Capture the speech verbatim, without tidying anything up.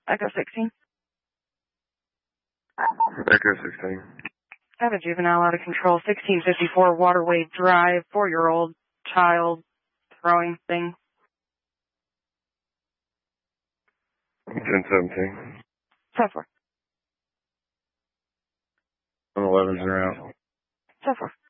Echo sixteen. Echo sixteen. I have a juvenile out of control, sixteen fifty-four Waterway Drive, four-year-old child throwing things. ten seventeen. So forth. one elevens are out. So forth.